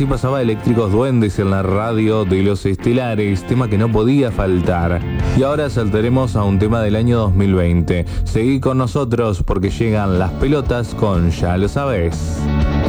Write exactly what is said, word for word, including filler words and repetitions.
así pasaba Eléctricos Duendes en la radio de Los Estelares, tema que no podía faltar. Y ahora saltaremos a un tema del año dos mil veinte. Seguí con nosotros porque llegan Las Pelotas con Ya Lo Sabés.